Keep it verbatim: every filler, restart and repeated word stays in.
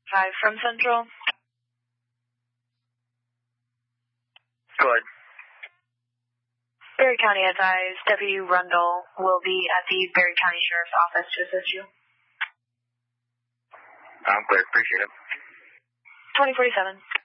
five from Central. Go ahead. Berry County advised W. Rundle will be at the Berry County Sheriff's Office to assist you. I'm clear. Appreciate it. twenty forty-seven.